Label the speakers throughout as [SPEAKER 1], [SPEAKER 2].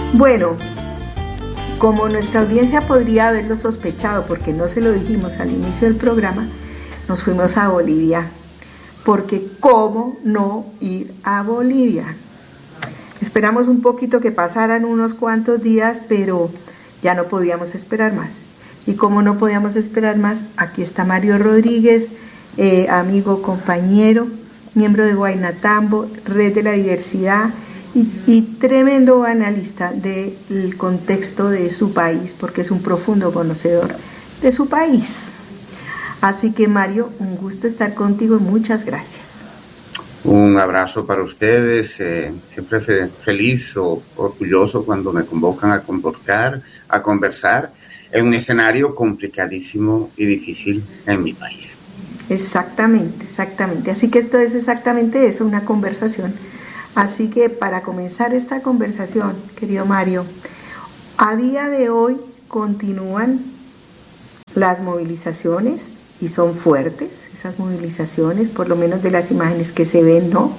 [SPEAKER 1] Bueno, como nuestra audiencia podría haberlo sospechado, porque no se lo dijimos al inicio del programa, nos fuimos a Bolivia. Porque ¿cómo no ir a Bolivia? Esperamos un poquito que pasaran unos cuantos días, pero ya no podíamos esperar más. Y como no podíamos esperar más, aquí está Mario Rodríguez, amigo, compañero, miembro de Guaynatambo, Red de la Diversidad y tremendo analista del contexto de su país, porque es un profundo conocedor de su país. Así que Mario, un gusto estar contigo y muchas gracias.
[SPEAKER 2] Un abrazo para ustedes, siempre feliz o orgulloso cuando me convocan a conversar en un escenario complicadísimo y difícil en mi país.
[SPEAKER 1] Exactamente. Así que esto es exactamente eso, una conversación. Así que para comenzar esta conversación, querido Mario, a día de hoy continúan las movilizaciones y son fuertes esas movilizaciones, por lo menos de las imágenes que se ven, ¿no?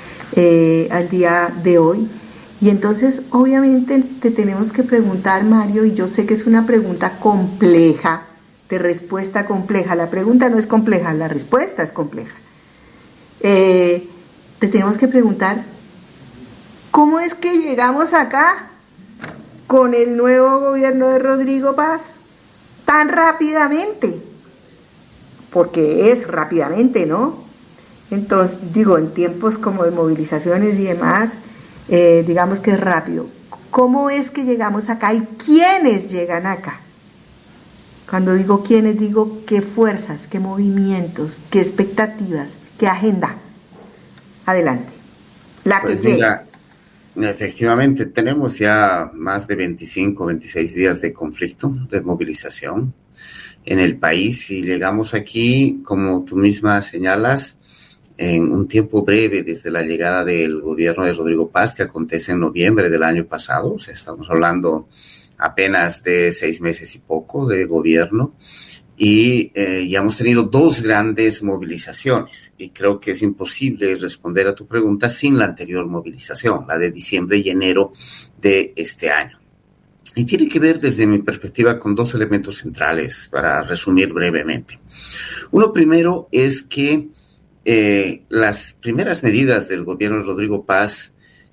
[SPEAKER 1] Al día de hoy. Y entonces, obviamente, te tenemos que preguntar, Mario, y yo sé que es una pregunta compleja, de respuesta compleja. La pregunta no es compleja, la respuesta es compleja. Te tenemos que preguntar, ¿cómo es que llegamos acá con el nuevo gobierno de Rodrigo Paz tan rápidamente? Porque es rápidamente, ¿no? Entonces, digo, en tiempos como de movilizaciones y demás, digamos que es rápido. ¿Cómo es que llegamos acá y quiénes llegan acá? Cuando digo quiénes, digo qué fuerzas, qué movimientos, qué expectativas, qué agenda. Adelante. La
[SPEAKER 2] pues
[SPEAKER 1] que llega.
[SPEAKER 2] Efectivamente, tenemos ya más de 25, 26 días de conflicto, de movilización en el país y llegamos aquí, como tú misma señalas, en un tiempo breve desde la llegada del gobierno de Rodrigo Paz, que acontece en noviembre del año pasado. O sea, estamos hablando apenas de 6 meses y poco de gobierno y ya hemos tenido 2 grandes movilizaciones y creo que es imposible responder a tu pregunta sin la anterior movilización, la de diciembre y enero de este año. Y tiene que ver desde mi perspectiva con 2 elementos centrales para resumir brevemente. Uno primero es que las primeras medidas del gobierno de Rodrigo Paz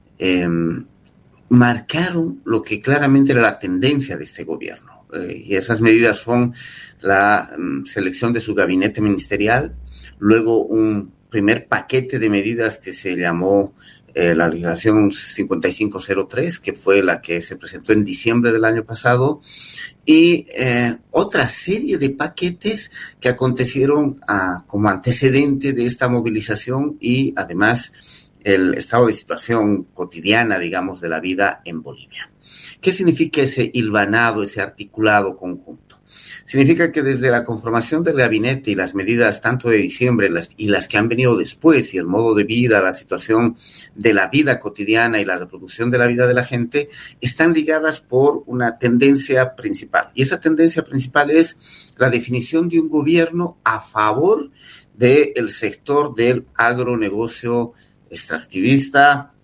[SPEAKER 2] marcaron lo que claramente era la tendencia de este gobierno. Y esas medidas son la selección de su gabinete ministerial, luego un primer paquete de medidas que se llamó la legislación 5503, que fue la que se presentó en diciembre del año pasado, y otra serie de paquetes que acontecieron como antecedente de esta movilización y además el estado de situación cotidiana, digamos, de la vida en Bolivia. ¿Qué significa ese hilvanado, ese articulado conjunto? Significa que desde la conformación del gabinete y las medidas tanto de diciembre y las que han venido después y el modo de vida, la situación de la vida cotidiana y la reproducción de la vida de la gente están ligadas por una tendencia principal. Y esa tendencia principal es la definición de un gobierno a favor del sector del agronegocio extractivista,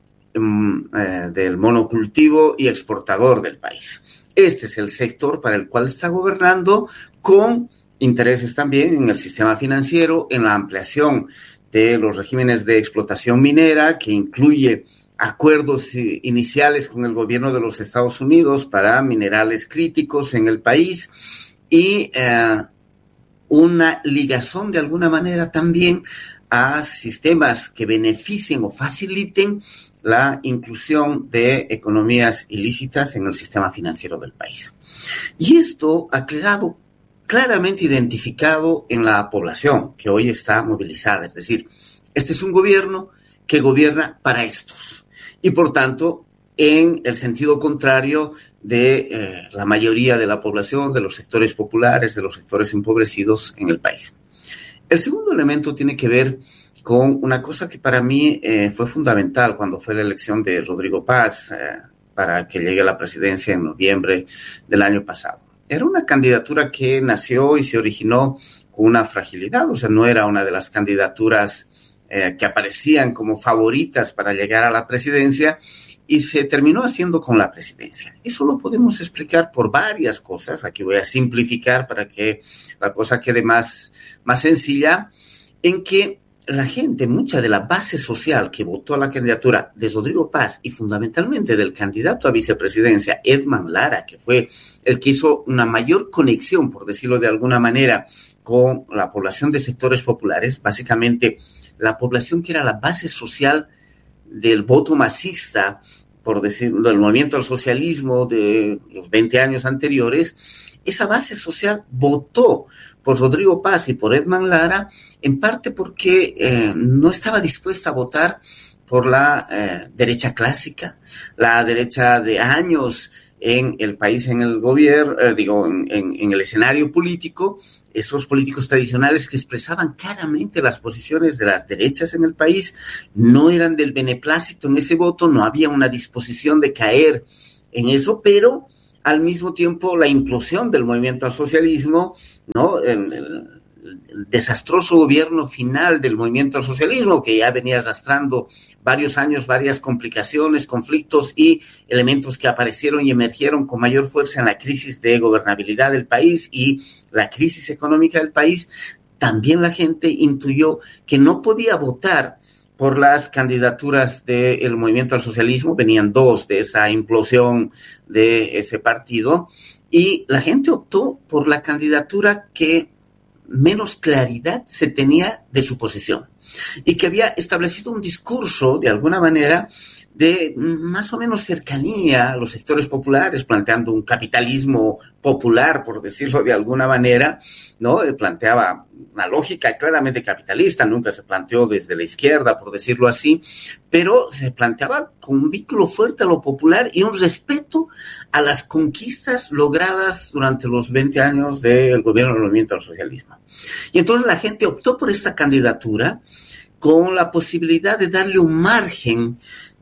[SPEAKER 2] del monocultivo y exportador del país. Este es el sector para el cual está gobernando, con intereses también en el sistema financiero, en la ampliación de los regímenes de explotación minera, que incluye acuerdos iniciales con el gobierno de los Estados Unidos para minerales críticos en el país y una ligazón de alguna manera también a sistemas que beneficien o faciliten la inclusión de economías ilícitas en el sistema financiero del país. Y esto ha quedado claramente identificado en la población que hoy está movilizada. Es decir, este es un gobierno que gobierna para estos. Y por tanto, en el sentido contrario de la mayoría de la población, de los sectores populares, de los sectores empobrecidos en el país. El segundo elemento tiene que ver con una cosa que para mí fue fundamental cuando fue la elección de Rodrigo Paz para que llegue a la presidencia en noviembre del año pasado. Era una candidatura que nació y se originó con una fragilidad, o sea, no era una de las candidaturas que aparecían como favoritas para llegar a la presidencia, y se terminó haciendo con la presidencia. Eso lo podemos explicar por varias cosas. Aquí voy a simplificar para que la cosa quede más sencilla, en que la gente, mucha de la base social que votó a la candidatura de Rodrigo Paz y fundamentalmente del candidato a vicepresidencia, Edman Lara, que fue el que hizo una mayor conexión, por decirlo de alguna manera, con la población de sectores populares, básicamente la población que era la base social del voto masista, por decirlo, del movimiento al socialismo de los 20 años anteriores. Esa base social votó por Rodrigo Paz y por Edman Lara, en parte porque no estaba dispuesta a votar por la derecha clásica, la derecha de años en el país, en el gobierno, en el escenario político, esos políticos tradicionales que expresaban claramente las posiciones de las derechas en el país, no eran del beneplácito en ese voto, no había una disposición de caer en eso, pero al mismo tiempo la implosión del movimiento al socialismo, ¿no? El desastroso gobierno final del movimiento al socialismo, que ya venía arrastrando varios años, varias complicaciones, conflictos y elementos que aparecieron y emergieron con mayor fuerza en la crisis de gobernabilidad del país y la crisis económica del país. También la gente intuyó que no podía votar por las candidaturas del movimiento al socialismo, venían dos de esa implosión de ese partido, y la gente optó por la candidatura que menos claridad se tenía de su posición y que había establecido un discurso, de alguna manera, de más o menos cercanía a los sectores populares, planteando un capitalismo popular, por decirlo de alguna manera, ¿no? Planteaba una lógica claramente capitalista, nunca se planteó desde la izquierda, por decirlo así, pero se planteaba con un vínculo fuerte a lo popular y un respeto a las conquistas logradas durante los 20 años del gobierno del movimiento al socialismo. Y entonces la gente optó por esta candidatura con la posibilidad de darle un margen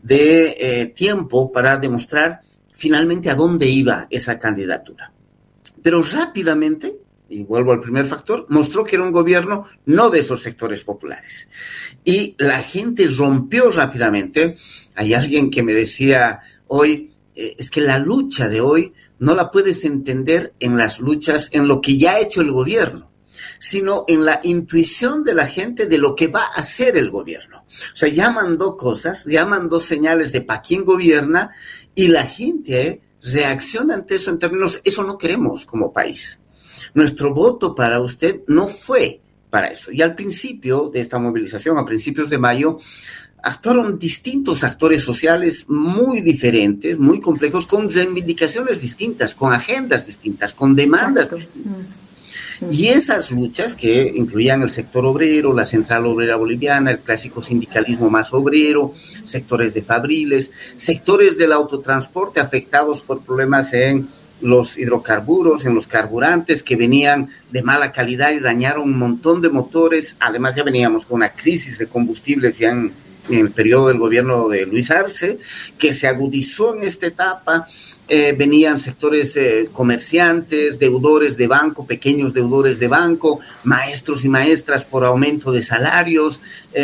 [SPEAKER 2] de tiempo para demostrar finalmente a dónde iba esa candidatura. Pero rápidamente, y vuelvo al primer factor, mostró que era un gobierno no de esos sectores populares. Y la gente rompió rápidamente. Hay alguien que me decía hoy, es que la lucha de hoy no la puedes entender en las luchas, en lo que ya ha hecho el gobierno, sino en la intuición de la gente de lo que va a hacer el gobierno. O sea, ya mandó cosas, ya mandó señales de para quién gobierna y la gente reacciona ante eso en términos, eso no queremos como país. Nuestro voto para usted no fue para eso. Y al principio de esta movilización, a principios de mayo, actuaron distintos actores sociales muy diferentes, muy complejos, con reivindicaciones distintas, con agendas distintas, con demandas distintas. Y esas luchas que incluían el sector obrero, la Central Obrera Boliviana, el clásico sindicalismo más obrero, sectores de fabriles, sectores del autotransporte afectados por problemas en los hidrocarburos, en los carburantes que venían de mala calidad y dañaron un montón de motores. Además ya veníamos con una crisis de combustibles ya en el periodo del gobierno de Luis Arce, que se agudizó en esta etapa. Venían sectores comerciantes, deudores de banco, pequeños deudores de banco, maestros y maestras por aumento de salarios,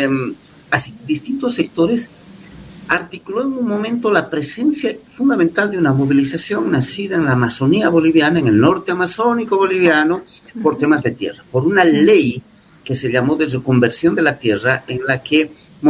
[SPEAKER 2] así, distintos sectores. Articuló en un momento la presencia fundamental de una movilización nacida en la Amazonía boliviana, en el norte amazónico boliviano, por temas de tierra, por una ley que se llamó de reconversión de la tierra, en la que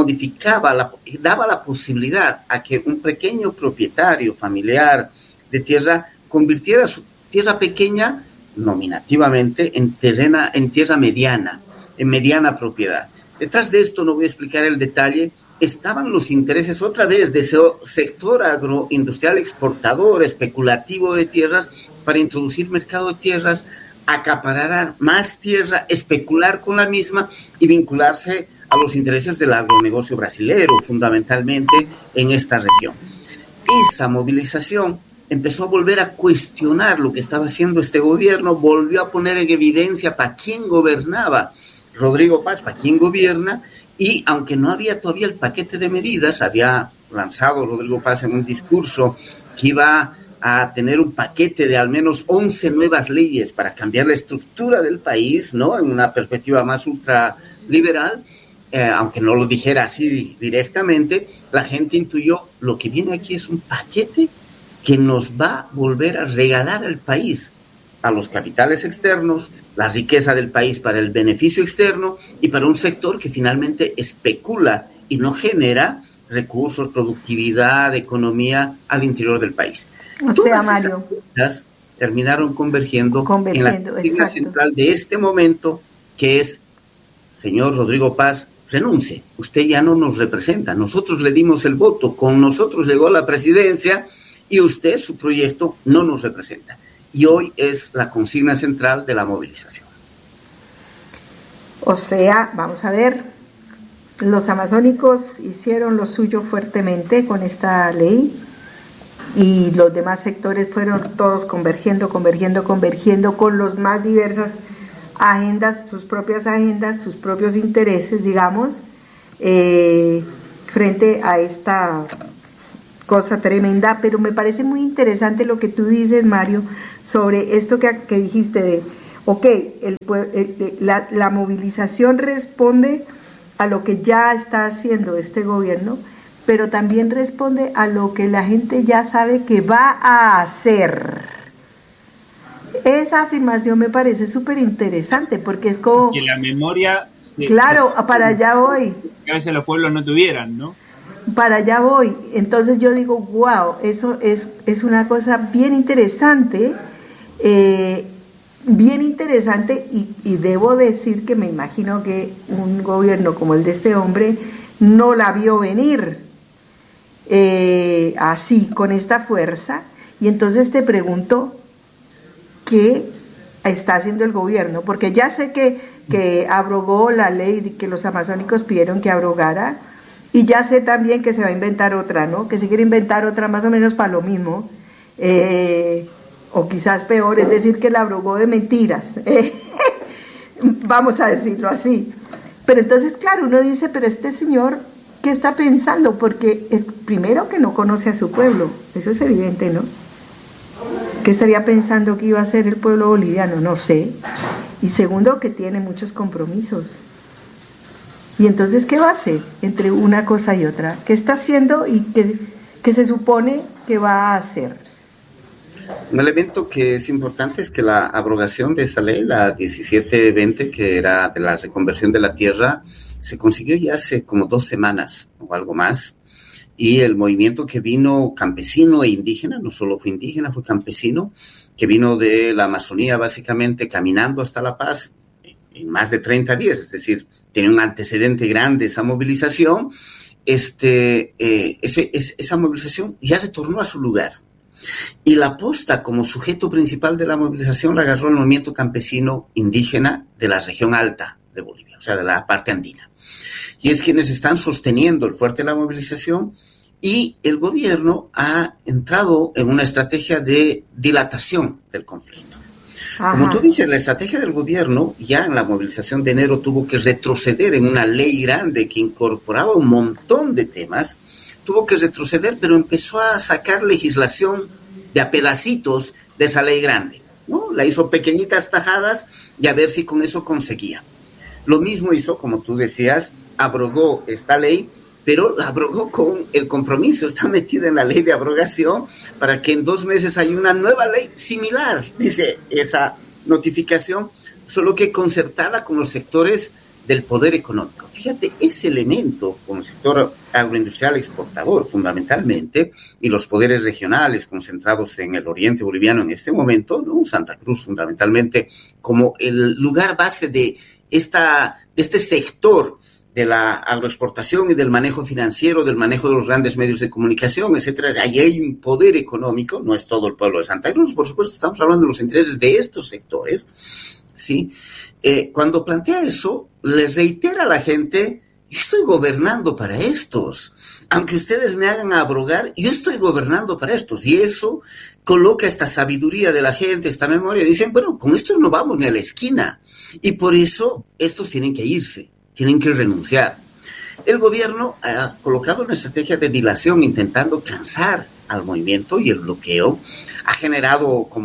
[SPEAKER 2] daba la posibilidad a que un pequeño propietario familiar de tierra convirtiera su tierra pequeña, nominativamente, en tierra mediana, en mediana propiedad. Detrás de esto, no voy a explicar el detalle, estaban los intereses otra vez de ese sector agroindustrial exportador, especulativo de tierras, para introducir mercado de tierras, acaparar más tierra, especular con la misma y vincularse a los intereses del agronegocio brasilero, fundamentalmente en esta región. Esa movilización empezó a volver a cuestionar lo que estaba haciendo este gobierno, volvió a poner en evidencia para quién gobernaba Rodrigo Paz, para quién gobierna, y aunque no había todavía el paquete de medidas, había lanzado Rodrigo Paz en un discurso que iba a tener un paquete de al menos 11 nuevas leyes para cambiar la estructura del país, ¿no? En una perspectiva más ultraliberal. aunque no lo dijera así directamente, la gente intuyó, lo que viene aquí es un paquete que nos va a volver a regalar al país, a los capitales externos, la riqueza del país para el beneficio externo y para un sector que finalmente especula y no genera recursos, productividad, economía al interior del país.
[SPEAKER 1] O sea, Mario,
[SPEAKER 2] esas terminaron convergiendo en la consigna central de este momento, que es, señor Rodrigo Paz, renuncie, usted ya no nos representa, nosotros le dimos el voto, con nosotros llegó a la presidencia y usted, su proyecto, no nos representa. Y hoy es la consigna central de la movilización.
[SPEAKER 1] O sea, vamos a ver, los amazónicos hicieron lo suyo fuertemente con esta ley y los demás sectores fueron todos convergiendo con los más diversas agendas, sus propios intereses, digamos, frente a esta cosa tremenda. Pero me parece muy interesante lo que tú dices, Mario, sobre esto que dijiste de, ok, la movilización responde a lo que ya está haciendo este gobierno, pero también responde a lo que la gente ya sabe que va a hacer. Esa afirmación me parece súper interesante, porque es como...
[SPEAKER 3] Que la memoria...
[SPEAKER 1] Claro, para allá voy.
[SPEAKER 3] Que a veces los pueblos no tuvieran, ¿no?
[SPEAKER 1] Para allá voy. Entonces yo digo, wow, eso es una cosa bien interesante, y debo decir que me imagino que un gobierno como el de este hombre no la vio venir así, con esta fuerza. Y entonces te pregunto, ¿qué está haciendo el gobierno? Porque ya sé que abrogó la ley que los amazónicos pidieron que abrogara, y ya sé también que se va a inventar otra, ¿no? Que se quiere inventar otra más o menos para lo mismo, o quizás peor, es decir, que la abrogó de mentiras, vamos a decirlo así. Pero entonces, claro, uno dice, pero este señor, ¿qué está pensando? Porque es primero que no conoce a su pueblo, eso es evidente, ¿no? ¿Qué estaría pensando que iba a hacer el pueblo boliviano? No sé. Y segundo, que tiene muchos compromisos. Y entonces, ¿qué va a hacer entre una cosa y otra? ¿Qué está haciendo y qué se supone que va a hacer?
[SPEAKER 2] Un elemento que es importante es que la abrogación de esa ley, la 1720, que era de la reconversión de la tierra, se consiguió ya hace como 2 semanas o algo más. Y el movimiento que vino campesino e indígena, no solo fue indígena, fue campesino, que vino de la Amazonía básicamente caminando hasta La Paz en más de 30 días, es decir, tenía un antecedente grande esa movilización, esa movilización ya retornó a su lugar. Y la posta como sujeto principal de la movilización la agarró el movimiento campesino indígena de la región alta de Bolivia, o sea, de la parte andina. Y es quienes están sosteniendo el fuerte de la movilización, y el gobierno ha entrado en una estrategia de dilatación del conflicto. Ajá. Como tú dices, la estrategia del gobierno ya en la movilización de enero tuvo que retroceder en una ley grande que incorporaba un montón de temas, tuvo que retroceder, pero empezó a sacar legislación de a pedacitos de esa ley grande, ¿no? La hizo pequeñitas tajadas y a ver si con eso conseguía. Lo mismo hizo, como tú decías, abrogó esta ley, pero la abrogó con el compromiso, está metida en la ley de abrogación para que en 2 meses haya una nueva ley similar, dice esa notificación, solo que concertarla con los sectores del poder económico. Fíjate, ese elemento con el sector agroindustrial exportador fundamentalmente y los poderes regionales concentrados en el oriente boliviano en este momento, ¿no? Santa Cruz fundamentalmente como el lugar base de este sector de la agroexportación y del manejo financiero, del manejo de los grandes medios de comunicación, etcétera. Ahí hay un poder económico, no es todo el pueblo de Santa Cruz, por supuesto, estamos hablando de los intereses de estos sectores, ¿sí? Cuando plantea eso, le reitera a la gente, yo estoy gobernando para estos, aunque ustedes me hagan abrogar, yo estoy gobernando para estos, y eso coloca esta sabiduría de la gente, esta memoria, dicen, bueno, con esto no vamos ni a la esquina, y por eso estos tienen que irse, tienen que renunciar. El gobierno ha colocado una estrategia de dilación intentando cansar al movimiento, y el bloqueo ha generado como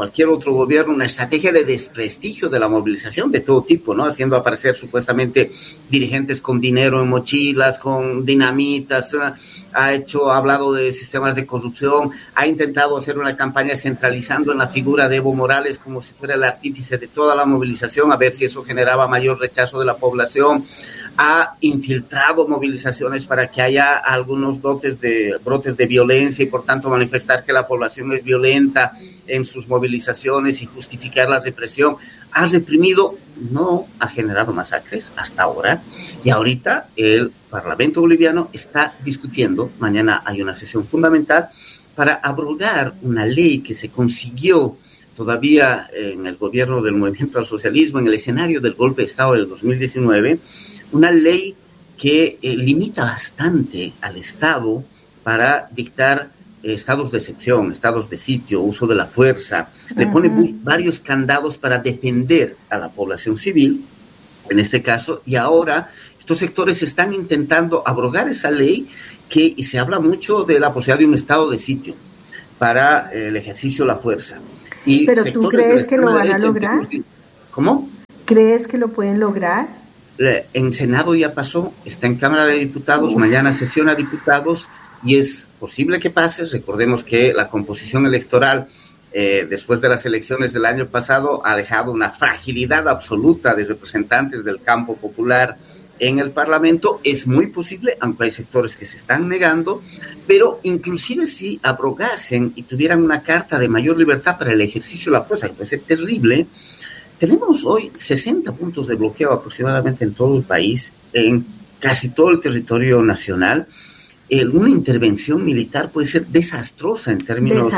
[SPEAKER 2] cualquier otro gobierno, una estrategia de desprestigio de la movilización de todo tipo, ¿no? Haciendo aparecer supuestamente dirigentes con dinero en mochilas, con dinamitas, ha hablado de sistemas de corrupción, ha intentado hacer una campaña centralizando en la figura de Evo Morales como si fuera el artífice de toda la movilización, a ver si eso generaba mayor rechazo de la población. Ha infiltrado movilizaciones para que haya algunos brotes de violencia y por tanto manifestar que la población es violenta en sus movilizaciones y justificar la represión. Ha reprimido, no ha generado masacres hasta ahora, y ahorita el Parlamento boliviano está discutiendo, mañana hay una sesión fundamental, para abrogar una ley que se consiguió todavía en el gobierno del Movimiento al Socialismo, en el escenario del golpe de Estado del 2019, una ley que limita bastante al Estado para dictar estados de excepción, estados de sitio, uso de la fuerza. Le pone varios candados para defender a la población civil, en este caso, y ahora estos sectores están intentando abrogar esa ley y se habla mucho de la posibilidad de un estado de sitio para el ejercicio de la fuerza. Y
[SPEAKER 1] ¿pero tú crees que lo van a lograr?
[SPEAKER 2] ¿Cómo?
[SPEAKER 1] ¿Crees que lo pueden lograr?
[SPEAKER 2] En Senado ya pasó, está en Cámara de Diputados, mañana sesiona diputados y es posible que pase. Recordemos que la composición electoral después de las elecciones del año pasado ha dejado una fragilidad absoluta de representantes del campo popular en el Parlamento. Es muy posible, aunque hay sectores que se están negando, pero inclusive si abrogasen y tuvieran una carta de mayor libertad para el ejercicio de la fuerza, que puede ser terrible. Tenemos hoy 60 puntos de bloqueo aproximadamente en todo el país, en casi todo el territorio nacional. Una intervención militar puede ser desastrosa en términos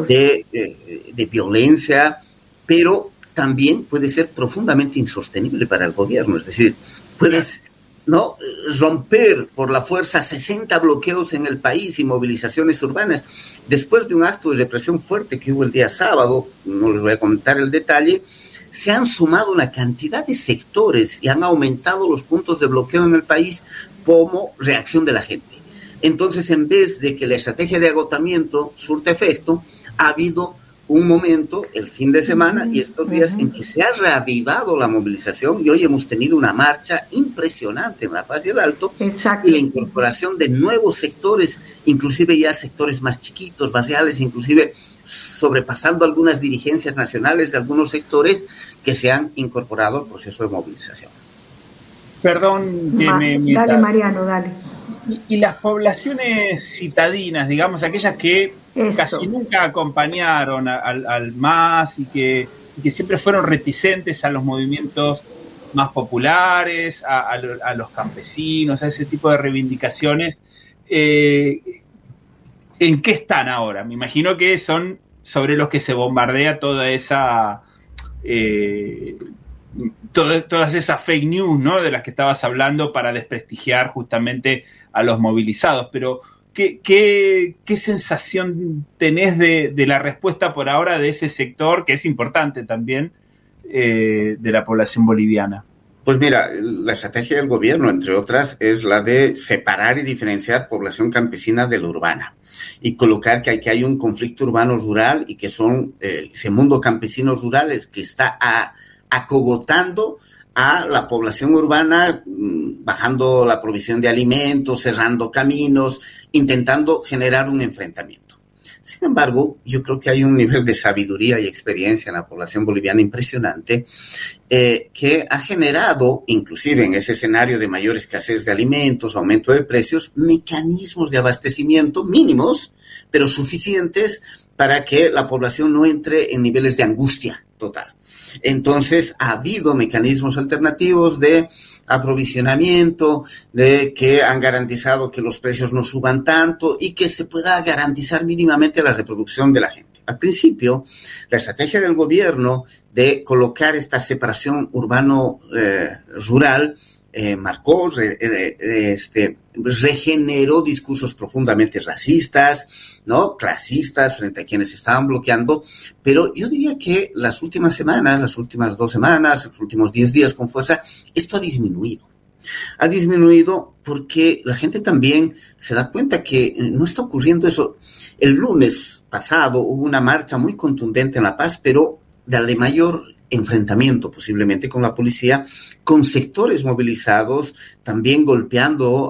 [SPEAKER 2] de violencia, pero también puede ser profundamente insostenible para el gobierno. Es decir, puedes romper por la fuerza 60 bloqueos en el país y movilizaciones urbanas. Después de un acto de represión fuerte que hubo el día sábado, no les voy a comentar el detalle, se han sumado una cantidad de sectores y han aumentado los puntos de bloqueo en el país como reacción de la gente. Entonces, en vez de que la estrategia de agotamiento surta efecto, ha habido un momento, el fin de semana y estos días, en que se ha reavivado la movilización y hoy hemos tenido una marcha impresionante en La Paz y el Alto.
[SPEAKER 1] Exacto.
[SPEAKER 2] Y la incorporación de nuevos sectores, inclusive ya sectores más chiquitos, barriales, inclusive sobrepasando algunas dirigencias nacionales de algunos sectores que se han incorporado al proceso de movilización.
[SPEAKER 3] Perdón que me
[SPEAKER 1] dale, Mariano, dale.
[SPEAKER 3] Y las poblaciones citadinas, digamos, aquellas que casi nunca acompañaron al MAS y que siempre fueron reticentes a los movimientos más populares, a los campesinos, a ese tipo de reivindicaciones, ¿en qué están ahora? Me imagino que son sobre los que se bombardea toda esa todas esas fake news, ¿no?, de las que estabas hablando para desprestigiar justamente a los movilizados. Pero ¿qué sensación tenés de la respuesta por ahora de ese sector, que es importante también, de la población boliviana?
[SPEAKER 2] Pues mira, la estrategia del gobierno, entre otras, es la de separar y diferenciar población campesina de la urbana y colocar que hay un conflicto urbano-rural y que son ese mundo campesinos rurales que está acogotando a la población urbana, bajando la provisión de alimentos, cerrando caminos, intentando generar un enfrentamiento. Sin embargo, yo creo que hay un nivel de sabiduría y experiencia en la población boliviana impresionante que ha generado, inclusive en ese escenario de mayor escasez de alimentos, aumento de precios, mecanismos de abastecimiento mínimos, pero suficientes para que la población no entre en niveles de angustia total. Entonces, ha habido mecanismos alternativos de aprovisionamiento, de que han garantizado que los precios no suban tanto y que se pueda garantizar mínimamente la reproducción de la gente. Al principio, la estrategia del gobierno de colocar esta separación urbano-rural regeneró discursos profundamente racistas, ¿no?, clasistas frente a quienes estaban bloqueando, pero yo diría que las últimas semanas, las últimas 2 semanas, los últimos 10 días con fuerza, esto ha disminuido. Ha disminuido porque la gente también se da cuenta que no está ocurriendo eso. El lunes pasado hubo una marcha muy contundente en La Paz, pero de mayor enfrentamiento posiblemente con la policía, con sectores movilizados, también golpeando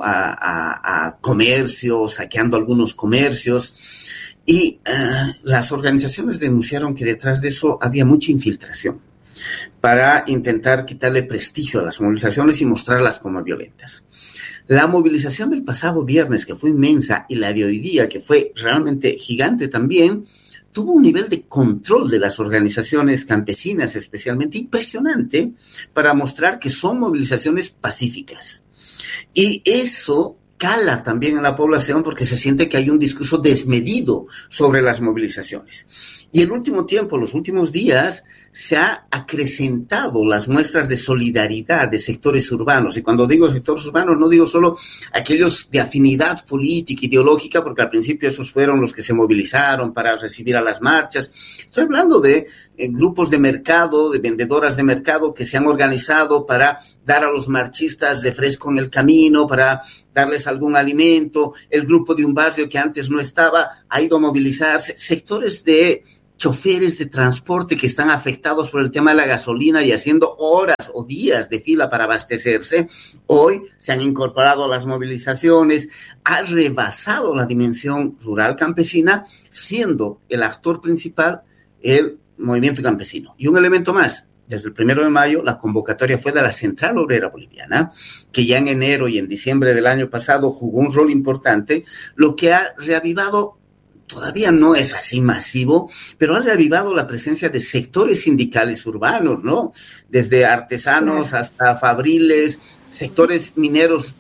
[SPEAKER 2] a comercios, saqueando algunos comercios. Y las organizaciones denunciaron que detrás de eso había mucha infiltración para intentar quitarle prestigio a las movilizaciones y mostrarlas como violentas. La movilización del pasado viernes, que fue inmensa, y la de hoy día, que fue realmente gigante también, tuvo un nivel de control de las organizaciones campesinas especialmente impresionante para mostrar que son movilizaciones pacíficas. Y eso cala también en la población porque se siente que hay un discurso desmedido sobre las movilizaciones. Y el último tiempo, los últimos días, se ha acrecentado las muestras de solidaridad de sectores urbanos. Y cuando digo sectores urbanos, no digo solo aquellos de afinidad política, ideológica, porque al principio esos fueron los que se movilizaron para recibir a las marchas. Estoy hablando de grupos de mercado, de vendedoras de mercado que se han organizado para dar a los marchistas refresco en el camino, para darles algún alimento. El grupo de un barrio que antes no estaba ha ido a movilizarse. Sectores de choferes de transporte que están afectados por el tema de la gasolina y haciendo horas o días de fila para abastecerse, hoy se han incorporado a las movilizaciones, ha rebasado la dimensión rural campesina, siendo el actor principal el movimiento campesino. Y un elemento más, desde el 1 de mayo, la convocatoria fue de la Central Obrera Boliviana, que ya en enero y en diciembre del año pasado jugó un rol importante, lo que ha reavivado. Todavía no es así masivo, pero ha reavivado la presencia de sectores sindicales urbanos, ¿no? Desde artesanos hasta fabriles, sectores mineros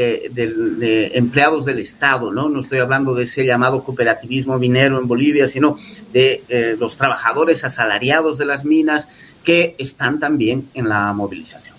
[SPEAKER 2] de empleados del Estado, ¿no? No estoy hablando de ese llamado cooperativismo minero en Bolivia, sino de los trabajadores asalariados de las minas que están también en la movilización.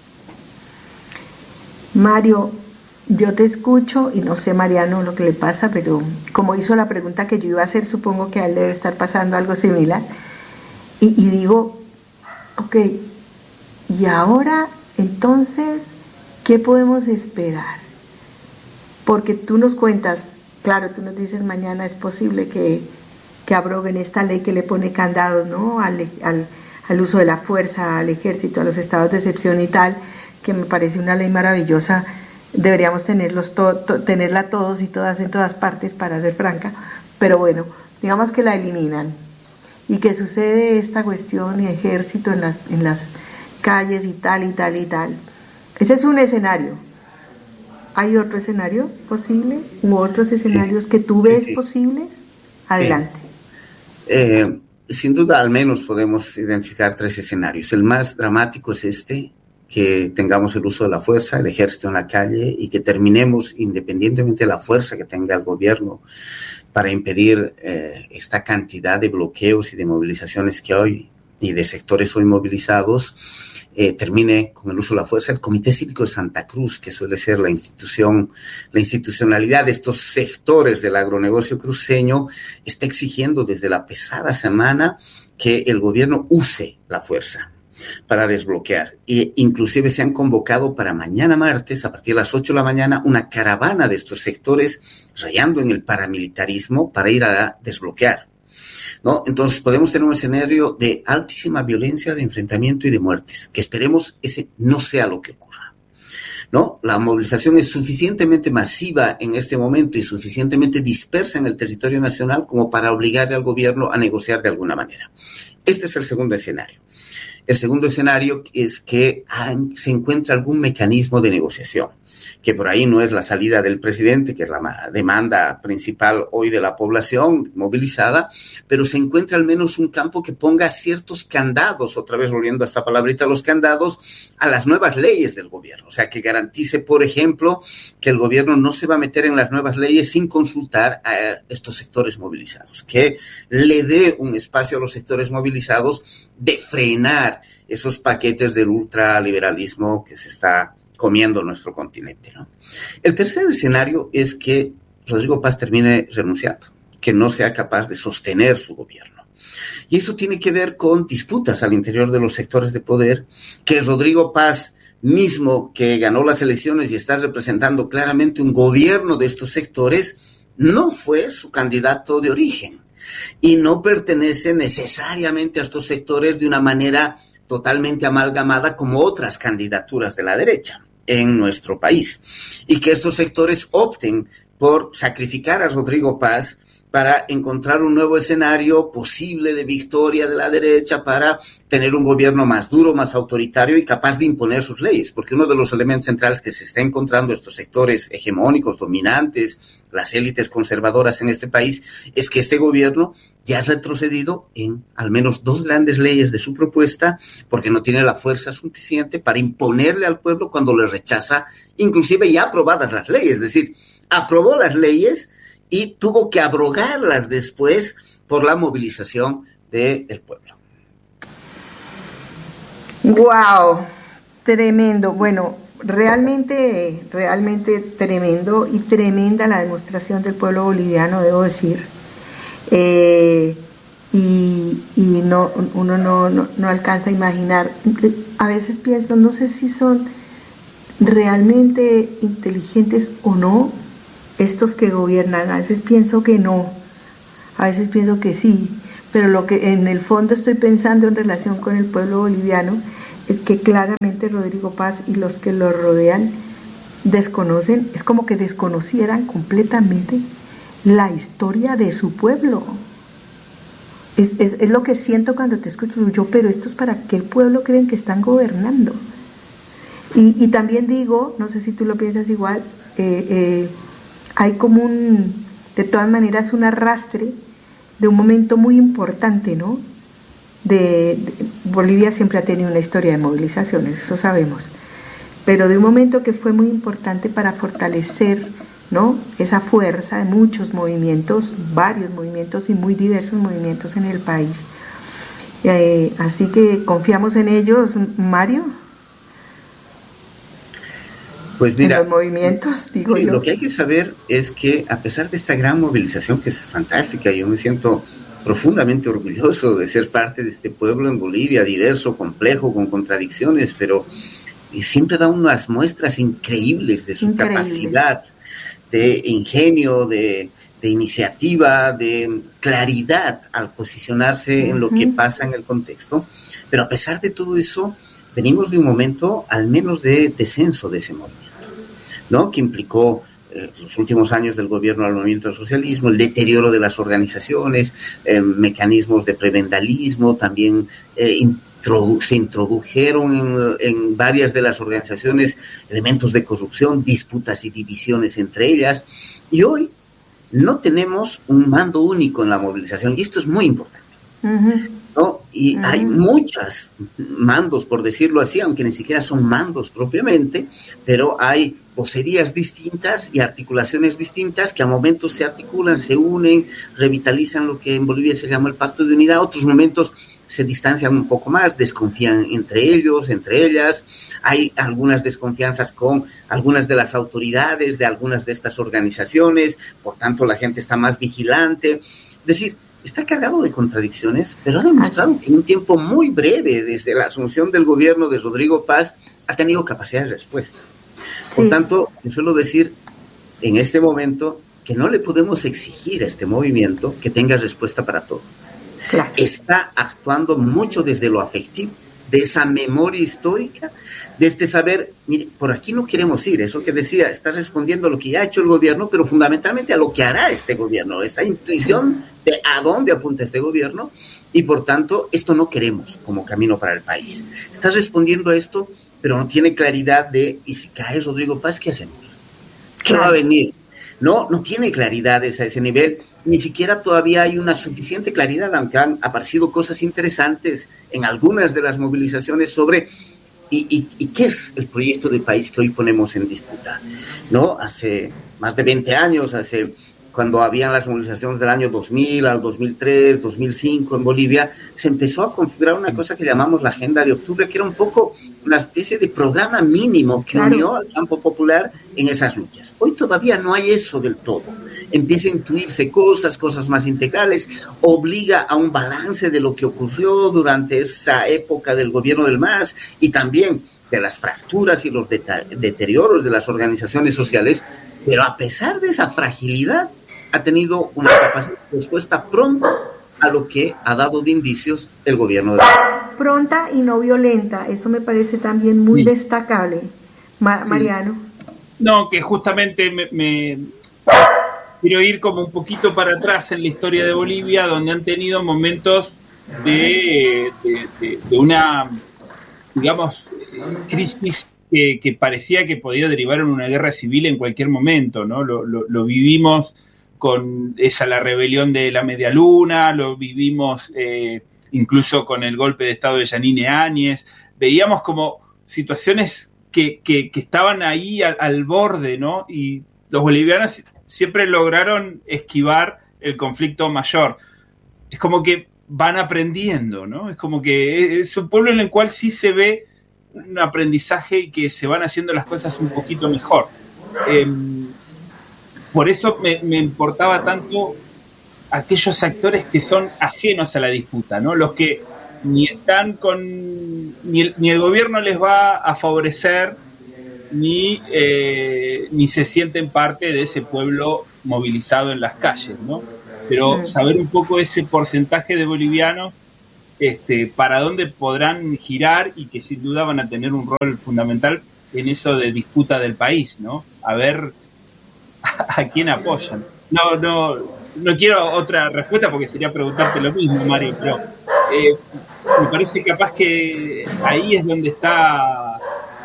[SPEAKER 1] Mario, yo te escucho y no sé, Mariano, lo que le pasa, pero como hizo la pregunta que yo iba a hacer, supongo que a él debe estar pasando algo similar. Y digo, ok, y ahora, entonces, ¿qué podemos esperar? Porque tú nos cuentas, claro, tú nos dices mañana es posible que abroguen esta ley que le pone candados, ¿no? Al uso de la fuerza, al ejército, a los estados de excepción y tal, que me parece una ley maravillosa. Deberíamos tenerla todos y todas en todas partes, para ser franca, pero bueno, digamos que la eliminan y que sucede esta cuestión de ejército en las calles y tal. Ese es un escenario. ¿Hay otro escenario posible u otros escenarios que tú ves posibles? Adelante.
[SPEAKER 2] Sin duda, al menos podemos identificar 3 escenarios. El más dramático es que tengamos el uso de la fuerza, el ejército en la calle, y que terminemos, independientemente de la fuerza que tenga el gobierno para impedir esta cantidad de bloqueos y de movilizaciones que hoy, y de sectores hoy movilizados, termine con el uso de la fuerza. El Comité Cívico de Santa Cruz, que suele ser la institucionalidad de estos sectores del agronegocio cruceño, está exigiendo desde la pasada semana que el gobierno use la fuerza para desbloquear. E inclusive se han convocado para mañana martes, a partir de las 8 de la mañana, una caravana de estos sectores rayando en el paramilitarismo para ir a desbloquear, ¿no? Entonces podemos tener un escenario de altísima violencia, de enfrentamiento y de muertes, que esperemos ese no sea lo que ocurra, ¿no? La movilización es suficientemente masiva en este momento y suficientemente dispersa en el territorio nacional como para obligar al gobierno a negociar de alguna manera. Este es el segundo escenario. El segundo escenario es que se encuentra algún mecanismo de negociación, que por ahí no es la salida del presidente, que es la demanda principal hoy de la población movilizada, pero se encuentra al menos un campo que ponga ciertos candados, otra vez volviendo a esta palabrita, los candados, a las nuevas leyes del gobierno. O sea, que garantice, por ejemplo, que el gobierno no se va a meter en las nuevas leyes sin consultar a estos sectores movilizados, que le dé un espacio a los sectores movilizados de frenar esos paquetes del ultraliberalismo que se está comiendo nuestro continente, ¿no? El tercer escenario es que Rodrigo Paz termine renunciando, que no sea capaz de sostener su gobierno. Y eso tiene que ver con disputas al interior de los sectores de poder, que Rodrigo Paz mismo que ganó las elecciones y está representando claramente un gobierno de estos sectores, no fue su candidato de origen y no pertenece necesariamente a estos sectores de una manera totalmente amalgamada como otras candidaturas de la derecha en nuestro país, y que estos sectores opten por sacrificar a Rodrigo Paz para encontrar un nuevo escenario posible de victoria de la derecha para tener un gobierno más duro, más autoritario y capaz de imponer sus leyes, porque uno de los elementos centrales que se está encontrando estos sectores hegemónicos, dominantes, las élites conservadoras en este país, es que este gobierno ya ha retrocedido en al menos 2 grandes leyes de su propuesta, porque no tiene la fuerza suficiente para imponerle al pueblo cuando le rechaza, inclusive ya aprobadas las leyes, es decir, aprobó las leyes y tuvo que abrogarlas después por la movilización del pueblo.
[SPEAKER 1] ¡Wow! Tremendo. Bueno, realmente tremendo y tremenda la demostración del pueblo boliviano, debo decir. Uno no alcanza a imaginar. A veces pienso, no sé si son realmente inteligentes o no estos que gobiernan. A veces pienso que no, a veces pienso que sí, pero lo que en el fondo estoy pensando en relación con el pueblo boliviano es que claramente Rodrigo Paz y los que lo rodean desconocen, es como que desconocieran completamente la historia de su pueblo. Es lo que siento cuando te escucho yo, pero estos para qué pueblo creen que están gobernando. Y también digo, no sé si tú lo piensas igual, hay como de todas maneras un arrastre de un momento muy importante, ¿no? Bolivia siempre ha tenido una historia de movilizaciones, eso sabemos, pero de un momento que fue muy importante para fortalecer, ¿no?, esa fuerza de muchos movimientos, varios movimientos y muy diversos movimientos en el país. Así que confiamos en ellos, Mario.
[SPEAKER 2] Pues mira,
[SPEAKER 1] en los movimientos, digo yo.
[SPEAKER 2] Lo que hay que saber es que a pesar de esta gran movilización, que es fantástica, yo me siento profundamente orgulloso de ser parte de este pueblo en Bolivia, diverso, complejo, con contradicciones, pero siempre da unas muestras increíbles de su capacidad, de ingenio, de iniciativa, de claridad al posicionarse en lo que pasa en el contexto. Pero a pesar de todo eso, venimos de un momento al menos de descenso de ese movimiento, ¿no?, que implicó los últimos años del gobierno al movimiento del socialismo, el deterioro de las organizaciones, mecanismos de prebendalismo, también se introdujeron en varias de las organizaciones elementos de corrupción, disputas y divisiones entre ellas, y hoy no tenemos un mando único en la movilización, y esto es muy importante, ¿no? Y hay muchos mandos, por decirlo así, aunque ni siquiera son mandos propiamente, pero hay vocerías distintas y articulaciones distintas que a momentos se articulan, se unen, revitalizan lo que en Bolivia se llama el pacto de unidad, otros momentos se distancian un poco más, desconfían entre ellos, entre ellas, hay algunas desconfianzas con algunas de las autoridades de algunas de estas organizaciones, por tanto la gente está más vigilante, es decir, está cargado de contradicciones, pero ha demostrado que en un tiempo muy breve, desde la asunción del gobierno de Rodrigo Paz, ha tenido capacidad de respuesta. Por tanto, yo suelo decir en este momento que no le podemos exigir a este movimiento que tenga respuesta para todo. Claro. Está actuando mucho desde lo afectivo, de esa memoria histórica, de este saber, mire, por aquí no queremos ir, eso que decía, está respondiendo a lo que ya ha hecho el gobierno, pero fundamentalmente a lo que hará este gobierno, esa intuición de a dónde apunta este gobierno, y por tanto, esto no queremos como camino para el país. Está respondiendo a esto, pero no tiene claridad de, ¿y si cae Rodrigo Paz, qué hacemos? ¿Qué va a venir? No tiene claridad a ese nivel, ni siquiera todavía hay una suficiente claridad, aunque han aparecido cosas interesantes en algunas de las movilizaciones sobre ¿y qué es el proyecto de país que hoy ponemos en disputa? ¿No? Hace más de 20 años, cuando habían las movilizaciones del año 2000 al 2003, 2005 en Bolivia, se empezó a configurar una cosa que llamamos la Agenda de Octubre, que era un poco una especie de programa mínimo que unió al campo popular en esas luchas. Hoy todavía no hay eso del todo. Empieza a intuirse cosas más integrales, obliga a un balance de lo que ocurrió durante esa época del gobierno del MAS y también de las fracturas y los deterioros de las organizaciones sociales, pero a pesar de esa fragilidad, ha tenido una capacidad de respuesta pronta a lo que ha dado de indicios el gobierno de
[SPEAKER 1] pronta y no violenta. Eso me parece también muy destacable. Mariano.
[SPEAKER 3] No, que justamente me quiero ir como un poquito para atrás en la historia de Bolivia, donde han tenido momentos de una, digamos, crisis que parecía que podía derivar en una guerra civil en cualquier momento, ¿no? Lo vivimos con la rebelión de la Media Luna, lo vivimos incluso con el golpe de Estado de Yanine Áñez. Veíamos como situaciones que estaban ahí al borde, ¿no? Y los bolivianos siempre lograron esquivar el conflicto mayor. Es como que van aprendiendo, ¿no? Es como que es un pueblo en el cual sí se ve un aprendizaje y que se van haciendo las cosas un poquito mejor. Por eso me importaba tanto aquellos actores que son ajenos a la disputa, ¿no? Los que ni están ni el gobierno les va a favorecer, ni se sienten parte de ese pueblo movilizado en las calles, ¿no? Pero saber un poco ese porcentaje de bolivianos, para dónde podrán girar y que sin duda van a tener un rol fundamental en eso de disputa del país, ¿no? A ver a quién apoyan. No quiero otra respuesta porque sería preguntarte lo mismo, Mario, pero me parece capaz que ahí es donde está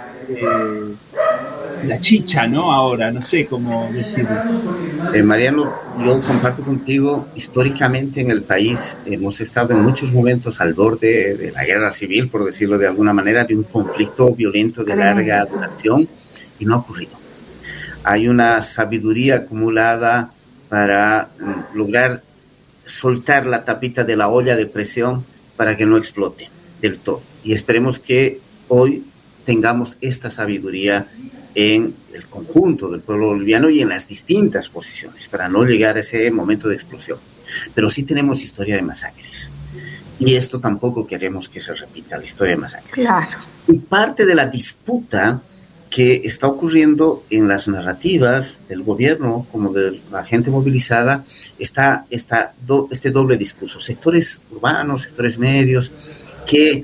[SPEAKER 3] la chicha, ¿no? Ahora, no sé cómo decirlo.
[SPEAKER 2] Mariano, yo comparto contigo, históricamente en el país hemos estado en muchos momentos al borde de la guerra civil, por decirlo de alguna manera, de un conflicto violento de larga duración, y no ha ocurrido. Hay una sabiduría acumulada para lograr soltar la tapita de la olla de presión para que no explote del todo. Y esperemos que hoy tengamos esta sabiduría en el conjunto del pueblo boliviano y en las distintas posiciones para no llegar a ese momento de explosión. Pero sí tenemos historia de masacres. Y esto tampoco queremos que se repita, la historia de masacres.
[SPEAKER 1] Claro.
[SPEAKER 2] Y parte de la disputa que está ocurriendo en las narrativas del gobierno como de la gente movilizada está este doble discurso. Sectores urbanos, sectores medios que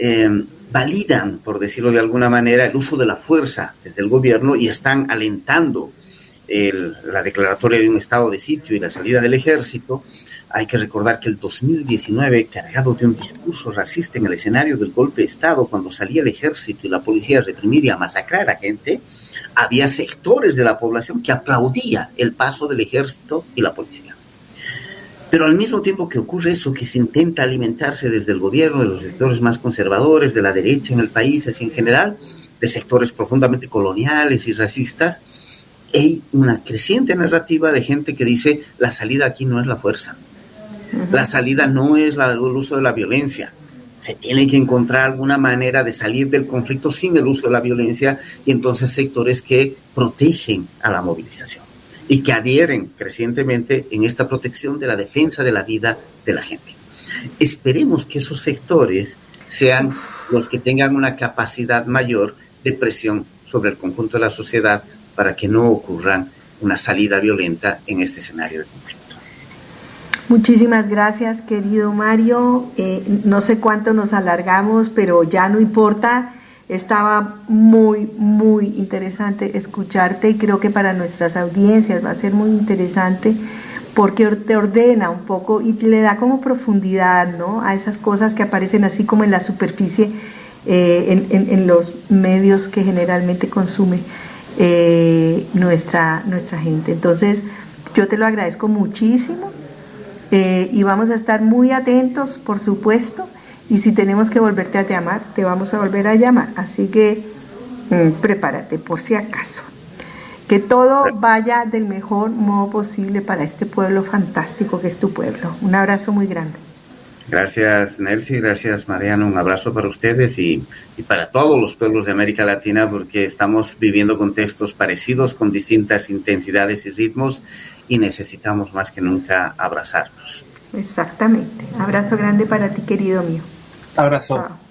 [SPEAKER 2] validan, por decirlo de alguna manera, el uso de la fuerza desde el gobierno y están alentando la declaratoria de un estado de sitio y la salida del ejército. Hay que recordar que el 2019, cargado de un discurso racista en el escenario del golpe de Estado, cuando salía el ejército y la policía a reprimir y a masacrar a gente, había sectores de la población que aplaudía el paso del ejército y la policía. Pero al mismo tiempo que ocurre eso, que se intenta alimentarse desde el gobierno de los sectores más conservadores, de la derecha en el país, así en general, de sectores profundamente coloniales y racistas, hay una creciente narrativa de gente que dice la salida aquí no es la fuerza. La salida no es el uso de la violencia. Se tiene que encontrar alguna manera de salir del conflicto sin el uso de la violencia, y entonces sectores que protegen a la movilización y que adhieren crecientemente en esta protección de la defensa de la vida de la gente. Esperemos que esos sectores sean los que tengan una capacidad mayor de presión sobre el conjunto de la sociedad para que no ocurra una salida violenta en este escenario de conflicto.
[SPEAKER 1] Muchísimas gracias, querido Mario. No sé cuánto nos alargamos, pero ya no importa. Estaba muy, muy interesante escucharte y creo que para nuestras audiencias va a ser muy interesante porque te ordena un poco y le da como profundidad, ¿no?, a esas cosas que aparecen así como en la superficie en los medios que generalmente consume nuestra gente. Entonces, yo te lo agradezco muchísimo. Y vamos a estar muy atentos, por supuesto, y si tenemos que volverte a llamar, te vamos a volver a llamar, así que prepárate por si acaso. Que todo vaya del mejor modo posible para este pueblo fantástico que es tu pueblo. Un abrazo muy grande.
[SPEAKER 2] Gracias, Nelcy, gracias, Mariano, un abrazo para ustedes y para todos los pueblos de América Latina, porque estamos viviendo contextos parecidos con distintas intensidades y ritmos y necesitamos más que nunca abrazarnos.
[SPEAKER 1] Exactamente. Abrazo grande para ti, querido mío.
[SPEAKER 3] Abrazo.
[SPEAKER 1] Chao.